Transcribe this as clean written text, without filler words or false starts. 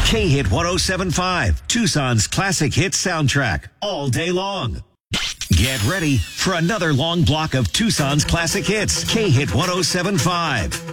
K-Hit 107.5, Tucson's classic hit soundtrack, all day long. Get ready for another long block of Tucson's classic hits. K-Hit 107.5.